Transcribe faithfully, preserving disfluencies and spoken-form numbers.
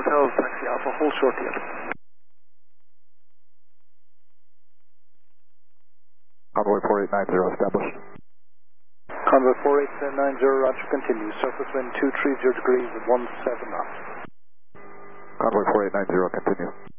Hotel, taxi Alpha, hold short here. Convoy four eight nine zero established. Convoy four eight nine zero, roger, continue. Surface wind two three zero degrees, one seven knots. Convoy four eight nine zero, continue.